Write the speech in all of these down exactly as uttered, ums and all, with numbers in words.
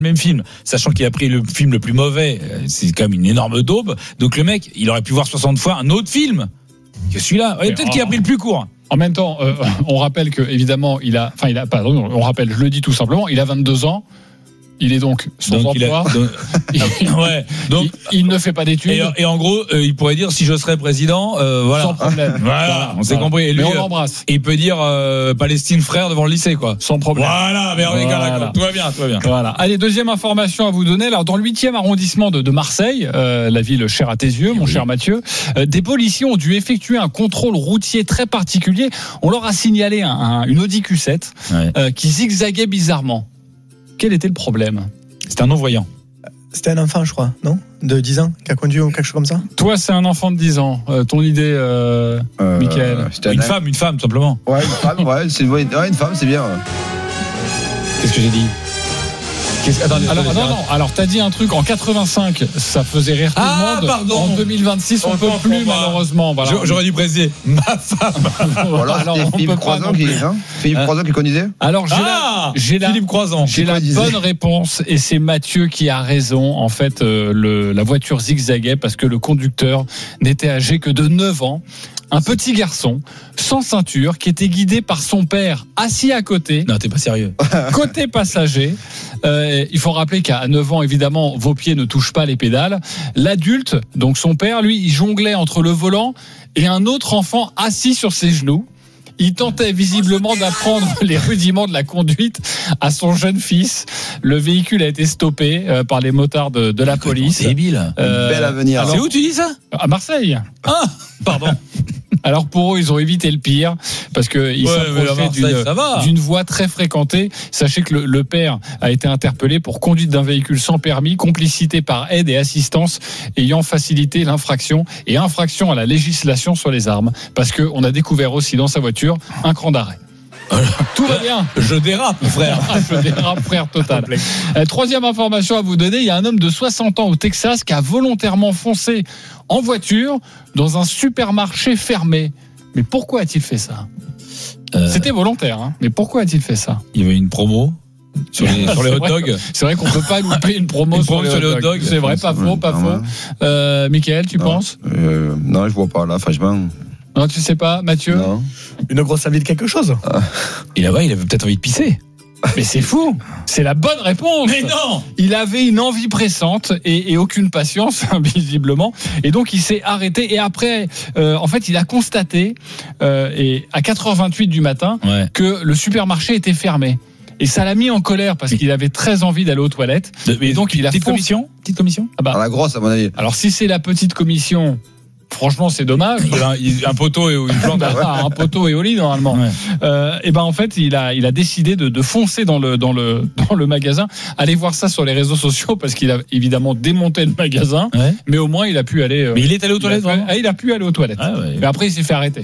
même film, sachant qu'il a pris le film le plus mauvais, c'est quand même une énorme daube. Donc le mec, il aurait pu voir soixante fois un autre film que celui-là. Et peut-être qu'il a pris le plus court. En même temps, euh, on rappelle que évidemment, il a, enfin, il a, pardon, on rappelle, je le dis tout simplement, il a vingt-deux ans. Il est donc sans donc emploi. Il, a, donc, il, ouais, donc il, il ne fait pas d'études. Et, et en gros, euh, il pourrait dire si je serais président, euh, voilà. Sans problème. Voilà, voilà on s'est voilà. compris. Et lui, mais on l'embrasse. Il peut dire euh, Palestine frère devant le lycée, quoi. Sans problème. Voilà, mais voilà. D'accord, tout va bien, tout va bien. Voilà. Allez, deuxième information à vous donner. Alors, dans le huitième arrondissement de, de Marseille, euh, la ville chère à tes yeux, mon oui. cher Mathieu, euh, des policiers ont dû effectuer un contrôle routier très particulier. On leur a signalé un, un, une Audi Q sept ouais. euh, qui zigzaguait bizarrement. Quel était le problème ? C'était un non-voyant. C'était un enfant, je crois, non ? De dix ans, qui a conduit ou quelque chose comme ça ? Toi, c'est un enfant de dix ans. Euh, ton idée, euh, euh, Mickaël ? Une un... femme, une femme, tout simplement. Ouais, une femme, ouais, c'est une, ouais, une femme, c'est bien. Ouais. Qu'est-ce que j'ai dit ? Attendez, alors, non, non, alors t'as dit un truc en quatre-vingt-cinq, ça faisait rire tout ah, le monde. Pardon. En deux mille vingt-six, on, on peut plus, pas. malheureusement. Voilà. J'aurais dû préciser ma femme. Voilà, alors, c'était Philippe Croizon qui, hein, Philippe hein Croizon qui conduisait. Alors j'ai ah, la, j'ai la, Philippe Croizon. J'ai la bonne réponse et c'est Mathieu qui a raison. En fait, euh, le, la voiture zigzaguait parce que le conducteur n'était âgé que de neuf ans. Un petit garçon sans ceinture qui était guidé par son père assis à côté. Non, t'es pas sérieux. Côté passager. Euh, il faut rappeler qu'à neuf ans, évidemment, vos pieds ne touchent pas les pédales. L'adulte, donc son père, lui, il jonglait entre le volant et un autre enfant assis sur ses genoux. Il tentait visiblement d'apprendre les rudiments de la conduite à son jeune fils. Le véhicule a été stoppé euh, par les motards de, de la police. C'est débile. Euh, Bel avenir. Alors, c'est où tu dis ça ? À Marseille. Ah, pardon. Alors pour eux, ils ont évité le pire parce que ils ouais, s'approchaient d'une, d'une voie très fréquentée. Sachez que le, le père a été interpellé pour conduite d'un véhicule sans permis, complicité par aide et assistance ayant facilité l'infraction et infraction à la législation sur les armes. Parce que on a découvert aussi dans sa voiture un cran d'arrêt. Tout va bien. Je dérape, frère. Je dérape, frère, total. Euh, troisième information à vous donner, il y a un homme de soixante ans au Texas qui a volontairement foncé en voiture dans un supermarché fermé. Mais pourquoi a-t-il fait ça ? euh... C'était volontaire, hein. Mais pourquoi a-t-il fait ça ? Il y avait une promo sur les, sur les hot dogs. C'est vrai qu'on peut pas louper une promo, une sur, les sur les hot dogs. C'est vrai, pas faux, pas faux. Euh, Mickaël, tu non. penses ? euh, Non, je vois pas là, franchement. Non, tu sais pas, Mathieu ? Non. Une grosse envie de quelque chose. Ah. Et là-bas, il avait peut-être envie de pisser. Mais c'est fou. C'est la bonne réponse. Mais non. Il avait une envie pressante et, et aucune patience, visiblement. Et donc, il s'est arrêté. Et après, euh, en fait, il a constaté, euh, et à quatre heures vingt-huit du matin, ouais. que le supermarché était fermé. Et ça l'a mis en colère parce qu'il avait très envie d'aller aux toilettes. Et donc, il a petite commission. Petite commission. Ah bah. À la grosse, à mon avis. Alors, si c'est la petite commission. Franchement, c'est dommage. Il a un poteau et une plante. un poteau et au lit normalement. Ouais. Euh, et ben en fait, il a il a décidé de, de foncer dans le dans le dans le magasin. Allez voir ça sur les réseaux sociaux parce qu'il a évidemment démonté le magasin. Ouais. Mais au moins, il a pu aller. Euh, mais il est allé aux toilettes. Il a, ah, il a pu aller aux toilettes. Ah, ouais. Mais après, il s'est fait arrêter.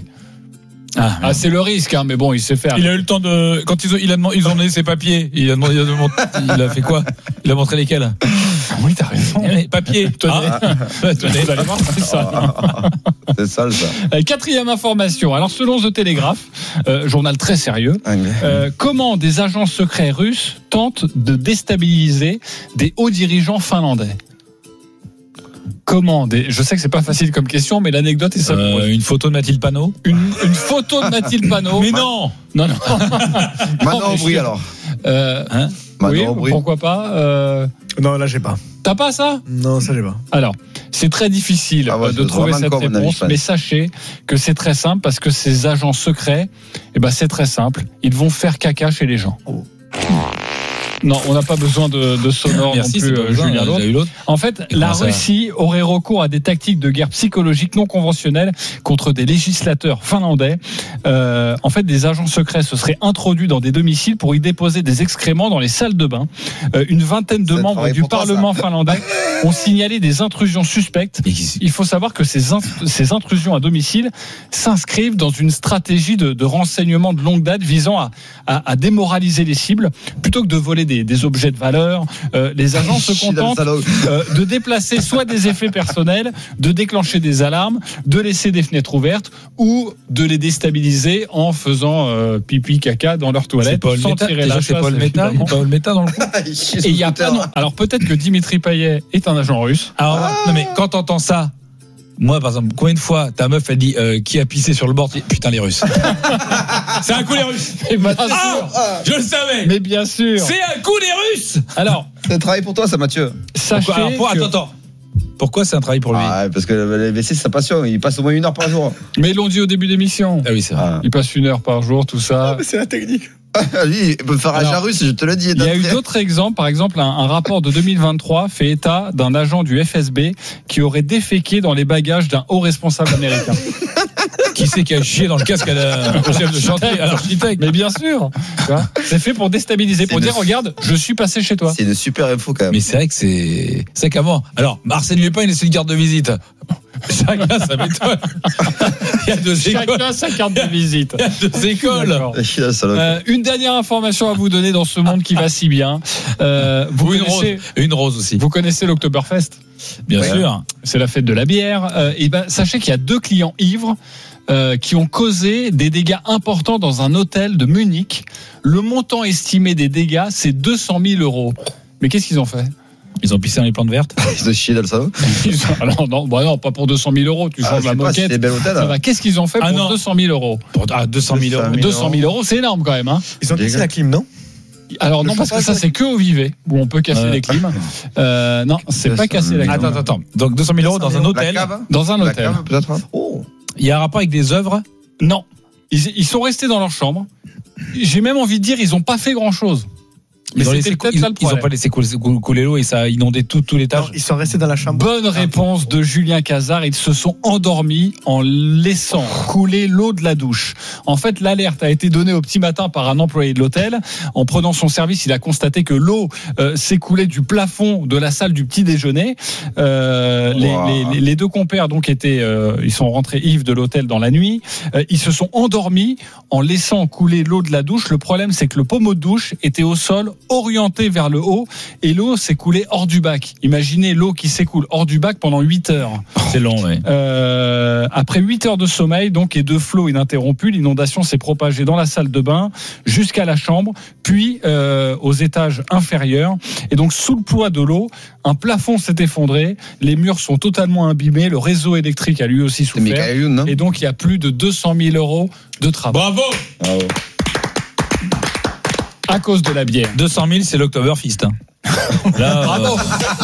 Ah, ah, c'est le risque, hein, mais bon, il s'est fait. Il a eu le temps de. Quand ils ont, il a demandé, ils ont donné ses papiers. Il a demandé, il a, demandé, il a fait quoi ? Il a montré lesquels ? Oui, t'as raison. Papier. Tenez. Ah. Tenez. Vous allez voir, c'est ça. C'est sale, ça. Quatrième information. Alors, selon The Telegraph, euh, journal très sérieux, euh, comment des agents secrets russes tentent de déstabiliser des hauts dirigeants finlandais ? Comment des... Je sais que c'est pas facile comme question, mais l'anecdote est ça. Euh, une photo de Mathilde Panot. Une, une photo de Mathilde Panot. Mais non, non, non. Manon Aubry alors. Euh, hein oui, Aubry. Pourquoi pas euh... Non, là j'ai pas. T'as pas ça ? Non, ça j'ai pas. Alors, c'est très difficile ah ouais, de trouver cette réponse, avis, mais sachez que c'est très simple parce que ces agents secrets, eh ben c'est très simple. Ils vont faire caca chez les gens. Oh. Non, on n'a pas besoin de, de sonore Merci, non plus, euh, Julien l'autre. En fait, Et la Russie va aurait recours à des tactiques de guerre psychologique non conventionnelles contre des législateurs finlandais. Euh, en fait, des agents secrets se seraient introduits dans des domiciles pour y déposer des excréments dans les salles de bain. Euh, une vingtaine de membres du Parlement toi, finlandais ont signalé des intrusions suspectes. Il faut savoir que ces, in- ces intrusions à domicile s'inscrivent dans une stratégie de, de renseignement de longue date visant à, à, à démoraliser les cibles plutôt que de voler des, des objets de valeur. Euh, les agents se contentent euh, de déplacer soit des effets personnels, de déclencher des alarmes, de laisser des fenêtres ouvertes ou de les déstabiliser en faisant euh, pipi caca dans leur toilette sans Méta, tirer la chasse. C'est Paul Méta, Paul Méta dans le coup. Et il y a pas non. Alors peut-être que Dimitri Payet est un agent russe. Alors, ah. non mais quand t'entends ça, moi par exemple, combien de fois ta meuf elle dit euh, qui a pissé sur le bord, putain les Russes. C'est un coup les Russes. Et bien ah, sûr. Ah, je le savais. Mais bien sûr. C'est un coup les Russes. Alors, c'est un travail pour toi ça, Mathieu. Sachez alors, pour, que... attends attends. Pourquoi c'est un travail pour lui? Ah, parce que les W C c'est sa passion, il passe au moins une heure par jour. Mais ils l'ont dit au début d'émission. Ah oui, c'est vrai. Ah. Il passe une heure par jour, tout ça. Ah, mais c'est la technique. Lui, il peut faire un agent russe, je te le dis. Il y a eu d'autres exemples. Par exemple, un, un rapport de deux mille vingt-trois fait état d'un agent du F S B qui aurait déféqué dans les bagages d'un haut responsable américain. Qui c'est qui a chié dans le casque à la, au chef de chantier, à l'architecte? Mais bien sûr. C'est fait pour déstabiliser, pour dire, regarde, je suis passé chez toi. C'est une super info quand même. Mais c'est vrai que c'est, c'est qu'avant. Alors, Arsène Lupin, il est sur une carte de visite. Chacun sa méthode. Il y a deux Chacun écoles. Chacun sa carte de visite. Il y a deux écoles. Euh, une dernière information à vous donner dans ce monde qui va si bien. Euh, vous une connaissez, rose. Une rose aussi. Vous connaissez l'Oktoberfest? Bien ouais. sûr. C'est la fête de la bière. Euh, et ben, sachez qu'il y a deux clients ivres euh, qui ont causé des dégâts importants dans un hôtel de Munich. Le montant estimé des dégâts, c'est deux cent mille euros. Mais qu'est-ce qu'ils ont fait? Ils ont pissé dans les plantes vertes. Ils ont chié dans le salon. Alors, non, bah non, pas pour deux cent mille euros. Tu changes ah, la moquette. Si hôtel, bah, qu'est-ce qu'ils ont fait pour ah, deux cent mille euros? Pour, ah, deux cent mille euros. deux cent mille euros, c'est énorme quand même. Hein. Ils ont cassé la clim, non? Alors non, parce que ça c'est que au Vivet où on peut casser ouais. les clims. Euh, non, c'est pas casser la clim. Attends, attends, attends. Donc deux cent mille euros dans un hôtel. Dans un hôtel. Cave, peut-être. Oh. Il y a un rapport avec des œuvres? Non. Ils, ils sont restés dans leur chambre. J'ai même envie de dire, ils ont pas fait grand chose. Mais ils c'était peut-être ils, ça le problème. Ils n'ont pas laissé couler l'eau et ça a inondé tout, tout l'étage. Non, ils sont restés dans la chambre. Bonne réponse de Julien Cazard. Ils se sont endormis en laissant couler l'eau de la douche. En fait, l'alerte a été donnée au petit matin par un employé de l'hôtel. En prenant son service, il a constaté que l'eau euh, s'écoulait du plafond de la salle du petit déjeuner. Euh, wow. les, les, les deux compères donc étaient, euh, ils sont rentrés ivres de l'hôtel dans la nuit. Euh, ils se sont endormis en laissant couler l'eau de la douche. Le problème, c'est que le pommeau de douche était au sol, orienté vers le haut, et l'eau s'est coulée hors du bac. Imaginez l'eau qui s'écoule hors du bac pendant huit heures. C'est long, oui. Euh, après huit heures de sommeil, donc, et de flot ininterrompu, l'inondation s'est propagée dans la salle de bain, jusqu'à la chambre, puis euh, aux étages inférieurs. Et donc, sous le poids de l'eau, un plafond s'est effondré, les murs sont totalement imbibés, le réseau électrique a lui aussi souffert. Et donc, il y a plus de deux cent mille euros de travaux. Bravo! Bravo. À cause de la bière. deux cent mille, c'est l'Oktoberfest. Hein. Là, bravo.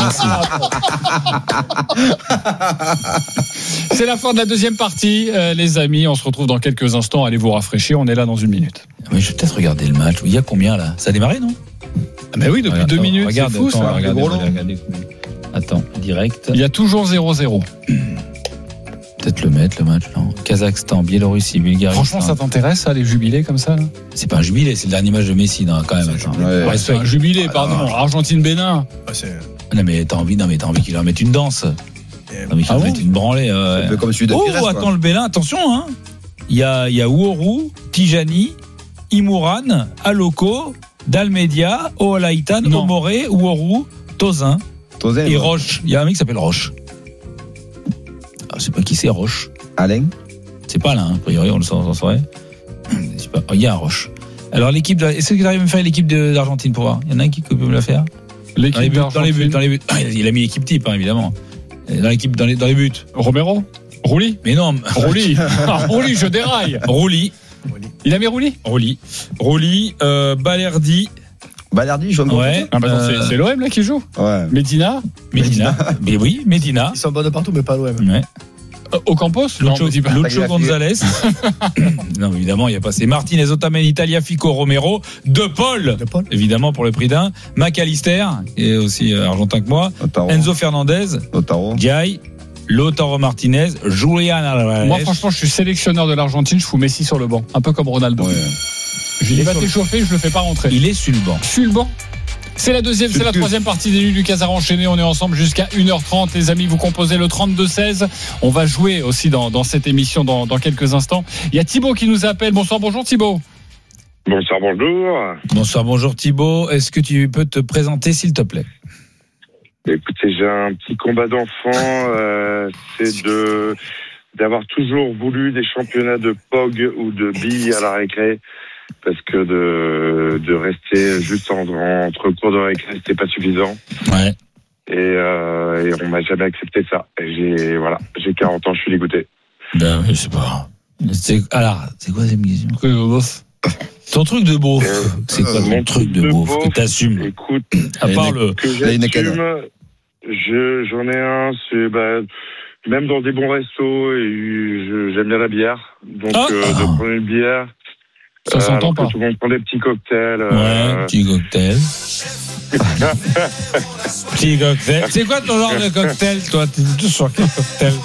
Euh, c'est la fin de la deuxième partie, euh, les amis. On se retrouve dans quelques instants. Allez vous rafraîchir. On est là dans une minute. Mais je vais peut-être regarder le match. Il y a combien là? Ça a démarré, non? Ah mais oui, depuis regarde, deux attends, minutes. Regarde, c'est fou, attends, ça. Regardez, regardez, regardez. Attends, direct. Il y a toujours zéro zéro. Peut-être le mettre, le match, non? Kazakhstan, Biélorussie, Bulgarie. Franchement, ça t'intéresse, ça, les jubilés comme ça, là? C'est pas un jubilé, c'est le dernier match de Messi, non, quand même. Ouais, ouais, c'est un jubilé, ah, pardon. Argentine-Bénin. Ah, c'est... Non, mais t'as envie, non, mais t'as envie qu'il leur mette une danse. T'as envie qu'il ah leur bon mette une branlée. Euh... Un peu comme celui de Oh, Pires, attends, quoi. le Bénin, attention, hein. Il y a, il y a Ouourou, Tijani, Imouran, Aloko, Dalmedia, Oalaïtan, Omoré, Ouourou, Tozin. Tozin. Et Roche. Il y a un mec qui s'appelle Roche. Ah, je sais pas qui c'est, Roche. Alain. C'est pas là, hein. A priori, on le saurait. Il y a un Roche. Alors, l'équipe, de... est-ce que tu arrives à me faire l'équipe de l'Argentine pour voir? Il y en a un qui peut me la faire? L'équipe dans les buts, dans les buts, dans les buts. Il a mis l'équipe type, hein, évidemment. Dans l'équipe, dans les, dans les buts. Romero? Rouli? Mais non. Rouli. Ah, Rouli, je déraille. Rouli. Il a mis Rouli? Rouli. Rouli, euh, Balerdi. Balerdi, je vois. Ouais. Ah bah non, c'est, c'est l'O M là qui joue. Ouais. Medina. Medina. Mais oui, Medina. Ils sont bons de partout, mais pas l'O M. Ouais. Euh, Ocampos? Lucho, Lucho Gonzalez. Non, évidemment, il y a pas. C'est Martinez, Otamendi, Tagliafico, Romero, De Paul. De Paul. Évidemment, pour le prix d'un. McAllister, qui est aussi euh, argentin que moi. Otaro. Enzo Fernandez. Otaro. Giai. Lautaro Martinez. Julian Alvarez. Moi, franchement, je suis sélectionneur de l'Argentine. Je fous Messi sur le banc. Un peu comme Ronaldo. Ouais. Je l'ai pas échauffé, je le fais pas rentrer. Il est sur le banc. Sur le banc. C'est la deuxième, c'est, c'est la troisième partie des Nuits du Casar enchaîné. On est ensemble jusqu'à une heure trente. Les amis, vous composez le trente-deux seize. On va jouer aussi dans, dans cette émission dans, dans quelques instants. Il y a Thibaut qui nous appelle. Bonsoir, bonjour Thibaut. Bonsoir, bonjour. Bonsoir, bonjour Thibaut. Est-ce que tu peux te présenter, s'il te plaît? Écoutez, j'ai un petit combat d'enfant. Euh, c'est de d'avoir toujours voulu des championnats de P O G ou de billes à la récré. Parce que de, de rester juste en, entre cours de récré, c'était pas suffisant. Ouais. Et, euh, et on m'a jamais accepté ça. Et j'ai, voilà, j'ai quarante ans, je suis dégoûté. Ben, je sais pas. C'est, alors, c'est quoi cette question? Ton truc de beauf. Euh, c'est quoi euh, ton mon truc de beauf que t'assumes? Écoute, À part le. que j'assume, je, j'en ai un, c'est, bah, même dans des bons restos, et je, j'aime bien la bière. Donc, Ah. euh, de prendre une bière. Ça s'entend alors pas. que tout le monde prend des petits cocktails. Ouais, Euh... petit cocktail. Petit cocktail. C'est quoi ton genre de cocktail, toi? T'es plutôt sur quel cocktail?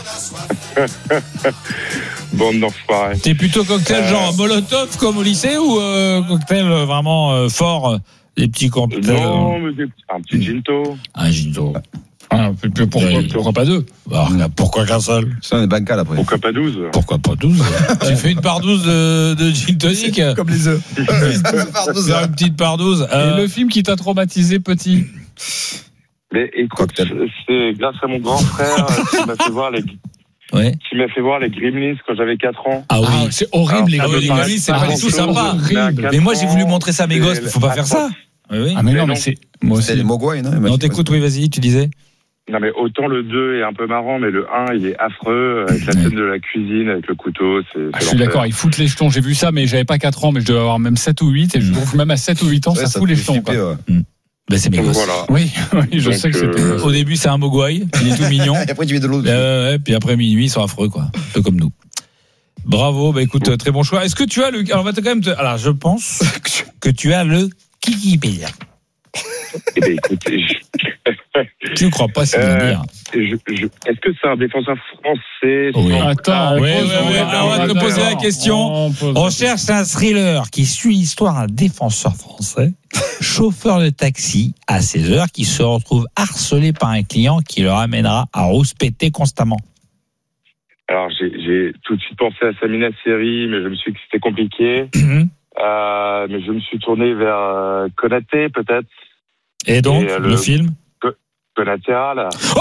Bande d'enfoirés. T'es plutôt cocktail Euh... genre Molotov comme au lycée ou euh, cocktail vraiment euh, fort, euh, des petits cocktails? Non, mais des... un petit ginto. Un ginto. Ah, pourquoi, Ouais. pourquoi pas deux? Alors, pourquoi qu'un seul? Ça, on est bancal après. Pourquoi pas douze? Pourquoi pas douze? Tu fais une part douze de, de gin tonic? Comme les œufs. Faire une petite part douze. Euh, Et le film qui t'a traumatisé petit? Mais écoute, Cocktail. c'est grâce à mon grand frère qui m'a fait voir les Ouais. qui m'a fait voir les Gremlins quand j'avais quatre ans. Ah oui. Ah, c'est horrible, les Alors, gars. ça me paraît c'est pas du tout sympa. Horrible. Mais moi, j'ai voulu montrer ça à mes gosses. Faut pas faire ça. Oui, oui. Ah, mais Mais non, non. mais c'est. Moi C'est aussi. les Mogwai, non? On t'écoute, oui, vas-y, tu disais. Non mais autant le deux est un peu marrant, mais le un il est affreux avec la Ouais. scène de la cuisine avec le couteau. C'est, Ah, c'est je suis l'enfer. d'accord, ils foutent les jetons. J'ai vu ça, mais j'avais pas quatre ans, mais je devais avoir même sept ou huit. Et je trouve même à sept ou huit ans, Ouais, ça fout les fait jetons. flipper, quoi. ouais. Ben, c'est mes Donc gosses. voilà. Oui, oui, je Donc, sais que c'était. euh, Au début, c'est un mogwai. Il est tout mignon. Et après, tu mets de l'eau. Euh, ouais, puis après minuit, ils sont affreux, quoi. Un peu comme nous. Bravo. Bah, écoute, très bon choix. Est-ce que tu as le, alors, on va te quand même te, alors, je pense que tu as le Kikipédia. Eh ben, écoutez, je- Tu ne crois pas, c'est bien Euh, dire. je- je- est-ce que c'est un défenseur français? Oui. sans- Attends, Ouais, pose- ouais, ouais, alors, on va te attends, poser la attends. question. On pose- On cherche un thriller qui suit l'histoire d'un défenseur français, chauffeur de taxi à seize heures, qui se retrouve harcelé par un client qui le ramènera à rouspéter constamment. Alors j'ai, j'ai tout de suite pensé à Samina Seri, mais je me suis dit que c'était compliqué. Euh, mais je me suis tourné vers euh, Konaté peut-être. Et donc, Et, euh, le, le- film Collatéral. Oh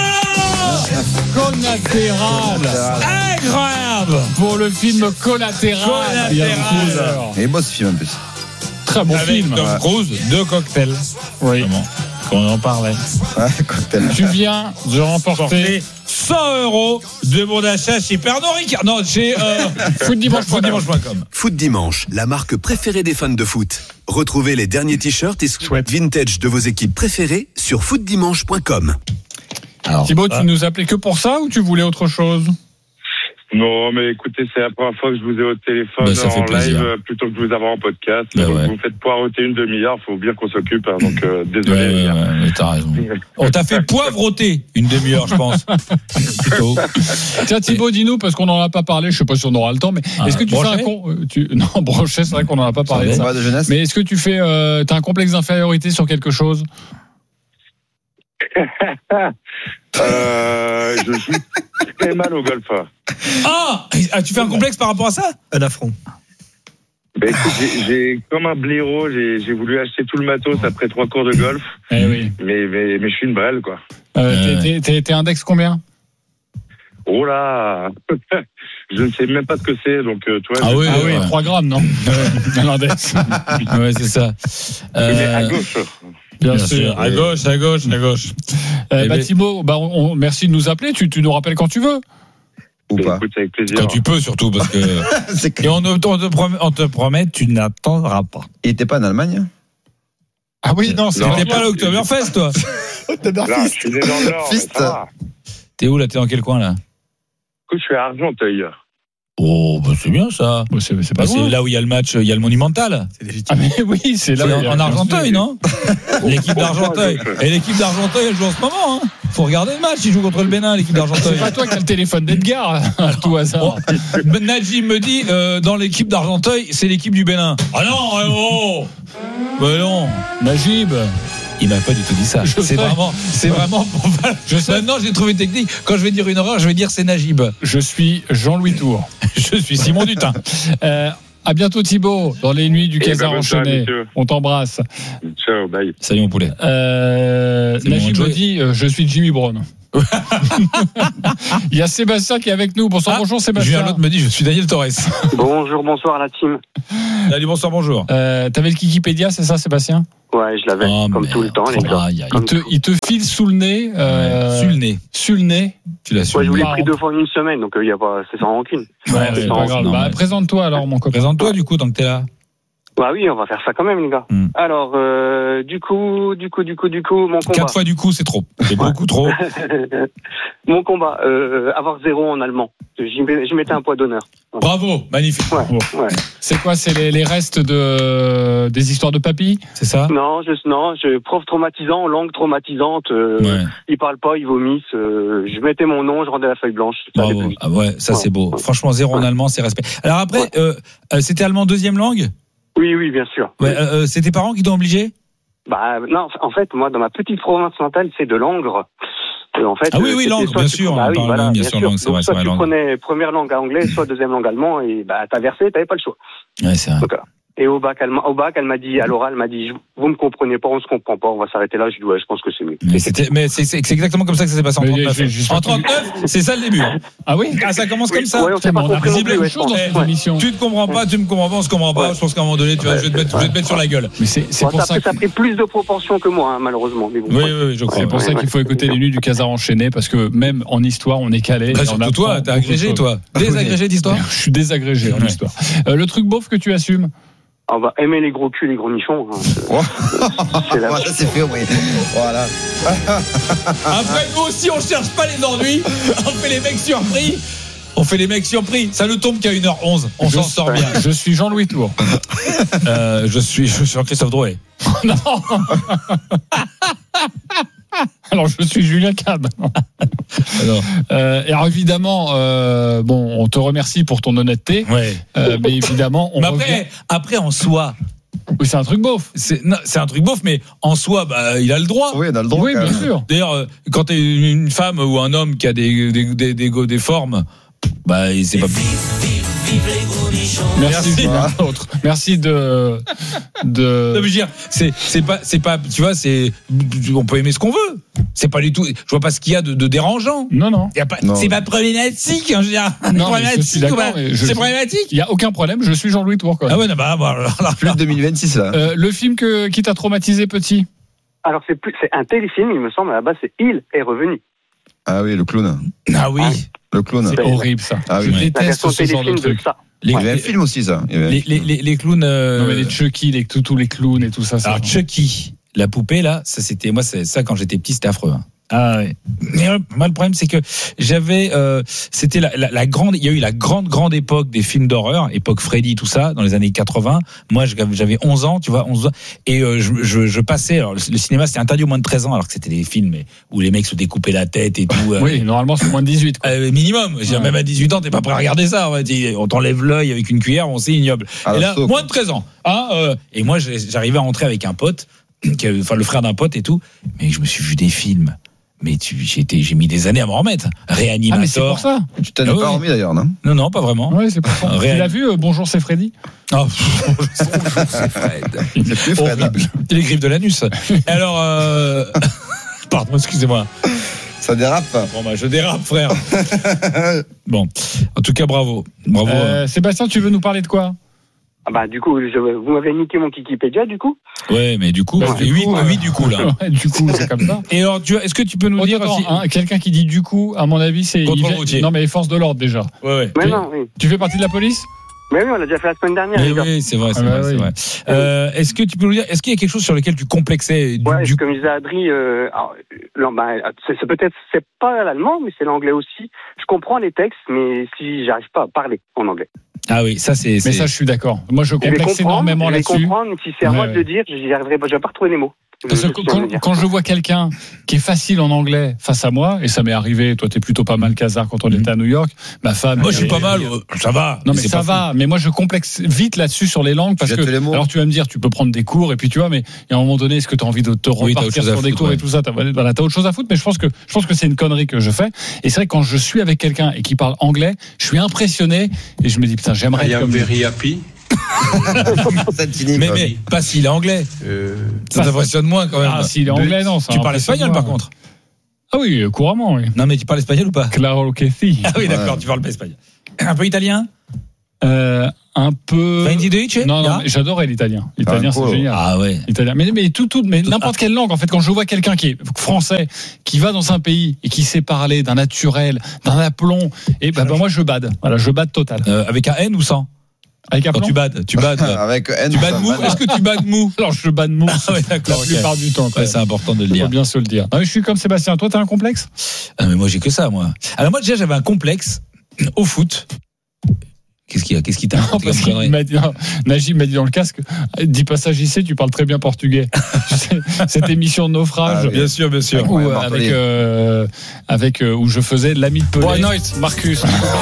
Collatéral. Incroyable. Pour le film Collatéral. Collatéral. Bien sûr. Et beau ce film en plus. Très bon Avec film. Tom Cruise, deux cocktails. Oui. Vraiment. Qu'on en parlait. Ouais, cocktail. Tu viens de remporter Porter cent euros de bon d'achat chez Pernod Ricard. Non, chez euh, footdimanche point com. footdimanche point com. Foot Dimanche, la marque préférée des fans de foot. Retrouvez les derniers t-shirts et sweats vintage de vos équipes préférées sur footdimanche point com. Alors, Thibaut, ah, tu nous appelais que pour ça ou tu voulais autre chose? Non, mais écoutez, c'est la première fois que je vous ai au téléphone Bah, ça fait en plaisir. live euh, plutôt que de vous avoir en podcast. Bah, donc ouais. vous me faites poireauter une demi-heure, faut bien qu'on s'occupe. Hein, donc euh, ouais, désolé. ouais, les gars. ouais, mais t'as raison. On t'a fait poivroter une demi-heure, je pense. Plutôt. Tiens, Thibaut, dis-nous, parce qu'on n'en a pas parlé, je sais pas si on aura le temps, mais Ah, est-ce que tu Brochet fais un con... euh, tu... Non, Brochet, c'est vrai qu'on n'en a pas parlé de ça. Combat de jeunesse. Mais est-ce que tu fais, euh, t'as un complexe d'infériorité sur quelque chose? Euh, je joue très mal au golf. Ah, ah, tu fais un complexe par rapport à ça? Un affront. Ben, écoute, j'ai, j'ai comme un blaireau, j'ai, j'ai voulu acheter tout le matos après trois cours de golf, Eh oui. mais, mais, mais je suis une brêle, quoi. Euh, t'es- t'es- t'es- T'es index combien? Oh là je ne sais même pas ce que c'est, donc euh, toi. Ah je- oui, Ah oui, ouais. trois grammes, non? Un index. Ouais, c'est ça. Mais Euh, à gauche. Bien, bien sûr. sûr. À gauche, à gauche, à gauche. Euh, Eh bah, ben- Thibaut, bah, on- on- merci de nous appeler. Tu, tu nous rappelles quand tu veux. Ou Ben, pas. écoute, avec plaisir. Quand tu peux, surtout, parce que. C'est que- Et on, ne- on te promet, on te promet, tu n'attendras pas. Il était pas en Allemagne? Ah oui, non, c'est Non. T'es pas à l'Oktoberfest, toi? Là, je suis né dans le Nord. mais Fist. ça va. T'es où, là? T'es dans quel coin, là? Écoute, je suis à Argenteuil. Oh, bah, c'est bien, ça. Bah, c'est c'est Bah, pas c'est loin. là où il y a le match, il y a le Monumental. C'est légitime. Ah mais oui, c'est là C'est où en, il y a- en Argenteuil, non? L'équipe d'Argenteuil. Et l'équipe d'Argenteuil, elle joue en ce moment, hein. Faut regarder le match, ils jouent contre le Bénin, l'équipe d'Argenteuil. C'est pas toi qui as le téléphone d'Edgar, à tout hasard. Oh, Najim me dit, euh, dans l'équipe d'Argenteuil, c'est l'équipe du Bénin. Ah non, eh oh bah non. Najib. Il m'a pas du tout dit ça. Je C'est sais. vraiment, c'est vraiment pour Je sais. Maintenant, j'ai trouvé une technique. Quand je vais dire une erreur, je vais dire c'est Najib. Je suis Jean-Louis Tour. Je suis Simon Dutin. Euh, À bientôt Thibaut, dans les nuits du Eh Casar ben, bonne soirée, enchaîné. messieurs. On t'embrasse. Ciao, bye. Salut mon poulet. Euh, C'est le moment Najib de me jouer. dit euh, je suis Jimmy Brown. Il y a Sébastien qui est avec nous. Bonsoir, Ah, bonjour Julien Sébastien. Lotte me dit je suis Daniel Torres. Bonjour, bonsoir la team. Allez, bonsoir, bonjour. Euh, T'avais le Kikipédia, c'est ça Sébastien? Ouais, je l'avais, Oh, comme merde. tout le temps, les gars. Aïe, aïe. Il te, il te file sous le nez. Euh, Ouais, sur le nez. Sur le nez. Tu l'as su. Ouais, je vous l'ai Marrant. pris deux fois en une semaine, donc il y a pas, c'est sans rancune. Ouais, Ouais, ouais, c'est pas pas grave. non, Bah, mais- présente-toi alors, mon copain. Présente-toi du coup tant que t'es là. Bah oui, on va faire ça quand même, les gars. Hmm. Alors, euh, du coup, du coup, du coup, du coup, mon combat. Quatre fois du coup, c'est trop. C'est beaucoup trop. Mon combat, euh, avoir zéro en allemand. J'y mets- j'y mettais un poids d'honneur. Bravo, magnifique. Ouais, Bon. ouais. C'est quoi? C'est les, les restes de, des histoires de papy? C'est ça? Non, je, non, je, prof traumatisant, langue traumatisante, euh, Ouais. ils parlent pas, ils vomissent, euh, je mettais mon nom, je rendais la feuille blanche. Ça allait plus Bravo. vite. Ah ouais, ça Ouais. c'est beau. Ouais. Franchement, zéro en Ouais. allemand, c'est respect. Alors après, Ouais. euh, euh, c'était allemand deuxième langue? Oui, oui, bien sûr. Ouais, euh, euh, c'est tes parents qui t'ont obligé? Bah, non, en fait, moi, dans ma petite province natale, c'est de Langres. Euh, En fait, Ah oui, euh, oui, c'était Langres, soit bien tu- sûr, on bah oui, parle voilà, bien sûr, Langres, c'est Donc, vrai, soit c'est vrai, tu Langres. prenais première langue anglais, soit deuxième langue allemand, et bah, t'as versé, t'avais pas le choix. Ouais, c'est vrai. Donc, voilà. Et au bac, elle m'a, au bac, elle m'a dit, à l'oral, elle m'a dit, vous me comprenez pas, on se comprend pas, on va s'arrêter là. Je dis, ouais, je pense que c'est mieux. Mais c'était, mais c'est, c'est, c'est exactement comme ça que ça s'est passé en Mais trente-neuf. j'ai- j'ai- En trente-neuf, c'est ça le début. hein. Ah oui? Ah, ça commence Oui, comme ça. ouais, on s'est Putain, pas mais on a compris non visible plus, ouais, une je chose pense. dans cette Ouais. émission. Tu ne comprends pas, tu me comprends pas, on se comprend pas. Ouais. Je pense qu'à un moment donné, tu vois, je vais te mettre, je vais te mettre sur la gueule. Mais c'est c'est Bon, pour ça, ça ça, que- a pris plus de proportions que moi, hein, malheureusement. Mais bon, Oui, oui, oui, je crois. c'est pour Ouais, ça ouais. qu'il faut écouter les nuits du Casar enchaîné, parce que même en histoire, on est calé. Bah, et on surtout apprend toi, t'as beaucoup de agrégé, choses. toi. Désagrégé d'histoire? Je suis désagrégé en Ouais. histoire. Euh, le truc beauf que tu assumes? on va aimer les gros culs, les gros nichons. Hein, c'est- Oh. c'est la- Voilà, c'est fait, oui. Voilà. Après, nous aussi, on cherche pas les ennuis. On fait les mecs surpris. On fait les mecs surpris. Ça nous tombe qu'à une heure onze. On Je- s'en sort bien. Je suis Jean-Louis Tour. Euh, je suis, je suis Christophe Drouet. Non. Alors je suis Julien Cab. Alors, Euh, et alors évidemment, euh, bon, on te remercie pour ton honnêteté, ouais. euh, mais évidemment, on Mais revient- après, après, en soi, Oui, c'est un truc beauf. c'est, non, c'est un truc beauf, mais en soi, bah, il a le droit. Oui, on a le droit. Oui, quand bien même. sûr. D'ailleurs, euh, quand t'es une femme ou un homme qui a des, des, des, des, des formes, bah, c'est pas. Merci. Merci. l'un l'autre. Merci de Non, de. mais je veux dire, c'est, c'est pas, c'est pas, tu vois, c'est, on peut aimer ce qu'on veut. C'est pas du tout, je vois pas ce qu'il y a de, de dérangeant. Non, non. Y a pas, Non. c'est pas problématique, hein, je veux dire. Non, mais je suis Problématique, d'accord, ou pas mais je- c'est problématique. Il y a aucun problème. Je suis Jean-Louis Tour. Quand même. Ah ouais, non, bah, bah, alors là, Plus de deux mille vingt-six, là. Euh, le film que, qui t'a traumatisé petit? Alors, c'est plus, c'est un téléfilm, il me semble, à la base, c'est Il est revenu. Ah oui, le clown. ah oui. Le clown. C'est horrible ça. Ah Je oui. La déteste version ce genre de téléfilm de truc. ça. Les, Il y avait un film aussi, ça. Il y avait un les, film. les, les, les clowns. euh, Non mais les Chucky, les tous les clowns et tout ça. ça alors Chucky, la poupée là, ça c'était moi, c'est ça quand j'étais petit, c'était affreux. Hein. Ah ouais. Mais euh, moi le problème c'est que j'avais, euh, c'était la, la, la grande, il y a eu la grande grande époque des films d'horreur, époque Freddy tout ça, dans les années quatre-vingts. Moi j'avais onze ans, tu vois, onze ans, et euh, je, je, je passais. Alors le cinéma c'était interdit aux moins de treize ans, alors que c'était des films où les mecs se découpaient la tête et tout. euh, Oui, normalement c'est moins de dix-huit. Quoi. Euh, minimum. Je veux dire, Ouais. même à dix-huit ans, t'es pas prêt à regarder ça. On, dit, on t'enlève l'œil avec une cuillère, on sait ignoble. Ah, et là, saut, moins de treize ans. Hein, euh, et moi, j'ai- j'arrivais à rentrer avec un pote, qui avait- enfin le frère d'un pote et tout. Mais je me suis vu des films. Mais tu, j'ai, été, j'ai mis des années à m'en remettre. Ah Réanimator. mais c'est pour ça. Tu t'en Ah as oui. pas remis d'ailleurs, non? Non, non, pas vraiment. Ouais, c'est pour ça. Un Tu réel- l'as vu euh, Bonjour, c'est Freddy. Oh, c'est Fred. C'est plus Fred. Horrible. Les griffes de l'anus. Alors, euh... pardon, excusez-moi. Ça dérape. Bon, bah, je dérape, frère. Bon, en tout cas, bravo. Bravo. Euh, Sébastien, tu veux nous parler de quoi? Ah bah, du coup, je, vous m'avez niqué mon Kikipédia, du coup. Ouais, mais du coup, Bah, ça fait du huit coup, euh, du coup, là. Ouais, du coup, c'est comme ça. Et alors, tu, est-ce que tu peux nous Oh, dire attends, si... hein, quelqu'un qui dit du coup, à mon avis, c'est Contrôle Yves- routier. Non mais les forces de l'ordre déjà. Ouais, ouais. Mais Oui. non, oui. Tu fais partie de la police? Mais oui, on l'a déjà fait la semaine dernière, Mais les gars. oui, c'est vrai, c'est Ah bah vrai, oui. c'est vrai. Euh, est-ce que tu peux nous dire, est-ce qu'il y a quelque chose sur lequel tu complexais du, Ouais, du... comme disait Adri, euh, alors, euh, bah, c'est, c'est peut-être, c'est pas l'allemand, mais c'est l'anglais aussi. Je comprends les textes, mais si j'arrive pas à parler en anglais. Ah oui, ça c'est. Mais c'est- ça, je suis d'accord. Moi, je Je vais complexe comprendre, énormément je vais là-dessus. comprendre, mais si c'est à Ouais, moi ouais. de le dire, j'y arriverai pas, je vais pas retrouver les mots. Parce que Je- je tiens à quand, le dire. quand je vois quelqu'un qui est facile en anglais face à moi, et ça m'est arrivé, toi t'es plutôt pas mal Casar quand on Mhm. était à New York, ma femme. Moi, je suis elle- pas mal. euh, Ça va. Non mais c'est ça pas va, mais moi je complexe vite là-dessus sur les langues parce Tu que jettes les mots. alors tu vas me dire tu peux prendre des cours et puis tu vois mais il y a un moment donné est-ce que tu as envie de te Oui, t'as autre repartir chose à sur des foutre, cours ouais. et tout ça t'as, voilà, t'as autre chose à foutre mais je pense que je pense que c'est une connerie que je fais et c'est vrai que quand je suis avec quelqu'un et qui parle anglais je suis impressionné et je me dis putain j'aimerais I être am comme lui. very happy Santini, mais, quoi. mais pas s'il est anglais. Euh, Ça t'impressionne moins quand même. Ah, s'il est anglais, non. ça Tu parles m'impressionne espagnol moins. par contre. Ah oui, couramment, oui. Non mais tu parles espagnol ou pas? Claro que si. Ah oui d'accord, Ouais. tu parles pas espagnol. Un peu italien? Euh, un peu. Vendi Deutsche? Non, non, Ja? mais j'adorais l'italien. L'italien, Franco. c'est génial. Ah ouais. Italien. Mais, mais tout, tout, mais Tout- n'importe quelle langue, en fait, quand je vois quelqu'un qui est français, qui va dans un pays et qui sait parler d'un naturel, d'un aplomb, et bah, bah, moi, je bade. Voilà, je bade total. Euh, avec un N ou sans? Avec Quand aplomb? tu bades, tu bades. euh, Avec N. tu bades mou? Est-ce que tu bades mou? Alors, je bade mou. Ah ouais, d'accord, La ok. plupart du temps. quand Ouais, même. c'est important de le Faut dire. bien se le dire. Non, mais je suis comme Sébastien. Toi, t'as un complexe? Ah mais moi j'ai que ça moi. Alors moi déjà j'avais un complexe au foot. Qu'est-ce qu'il y a? Qu'est-ce qui t'a Non, raconté parce comme qu'il connerie m'a dit, non, Najib m'a dit dans le casque, dis pas ça, j'y sais, tu parles très bien portugais. Tu sais, cette émission de naufrage. Ah oui. Bien sûr, bien sûr. Où, Ouais, euh, Bartoli. avec euh, avec euh, où je faisais l'ami de Pelé. Boa noite, Marcus.